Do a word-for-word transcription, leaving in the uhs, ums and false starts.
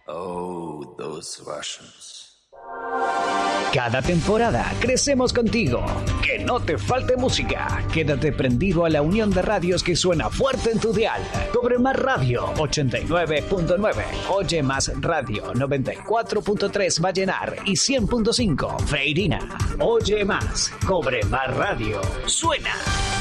Oh, those Russians. Cada temporada crecemos contigo. Que no te falte música. Quédate prendido a la unión de radios que suena fuerte en tu dial. Cobre Más Radio ochenta y nueve punto nueve. Oye Más Radio noventa y cuatro punto tres Vallenar y cien punto cinco Freirina. Oye Más. Cobre Más Radio. Suena.